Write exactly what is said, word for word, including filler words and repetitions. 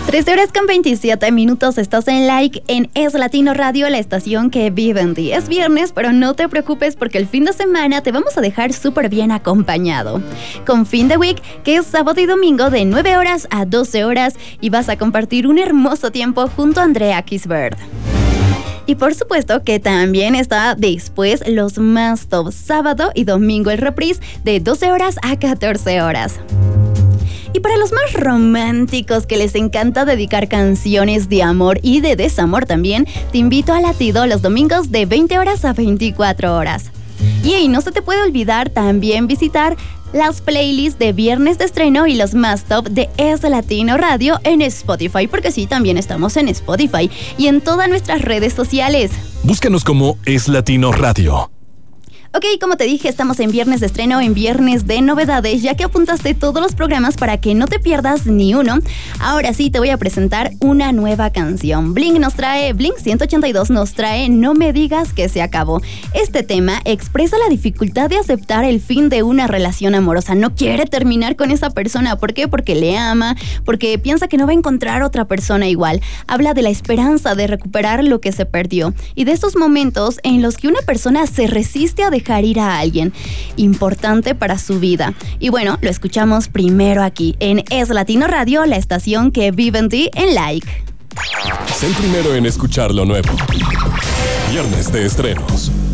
trece horas con veintisiete minutos, estás en Like en Es Latino Radio, la estación que vive en ti. Es viernes, pero no te preocupes porque el fin de semana te vamos a dejar súper bien acompañado. Con Fin de Week, que es sábado y domingo de nueve horas a doce horas y vas a compartir un hermoso tiempo junto a Andrea Kisbert. Y por supuesto que también está después los más top, sábado y domingo el reprise de doce horas a catorce horas. Y para los más románticos que les encanta dedicar canciones de amor y de desamor también, te invito a Latido los domingos de veinte horas a veinticuatro horas. Y ahí no se te puede olvidar también visitar las playlists de viernes de estreno y los más top de Es Latino Radio en Spotify, porque sí, también estamos en Spotify y en todas nuestras redes sociales. Búscanos como Es Latino Radio. Ok, como te dije, estamos en viernes de estreno, en viernes de novedades, ya que apuntaste todos los programas para que no te pierdas ni uno. Ahora sí, te voy a presentar una nueva canción. Blink nos trae, Blink ciento ochenta y dos nos trae No me digas que se acabó. Este tema expresa la dificultad de aceptar el fin de una relación amorosa. No quiere terminar con esa persona. ¿Por qué? Porque le ama, porque piensa que no va a encontrar otra persona igual. Habla de la esperanza de recuperar lo que se perdió y de esos momentos en los que una persona se resiste a dejar dejar ir a alguien importante para su vida. Y bueno, lo escuchamos primero aquí en Es Latino Radio, la estación que vive en ti en Like. Sé el primero en escuchar lo nuevo. Viernes de estrenos.